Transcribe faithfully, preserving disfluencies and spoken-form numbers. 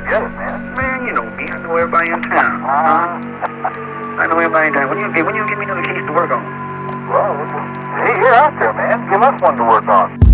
get it, man. Man, you know me. I know everybody in town. Uh, I know everybody in town. When you, when you give me another case to work on? well, hey, you're out there, man. Give us one to work on.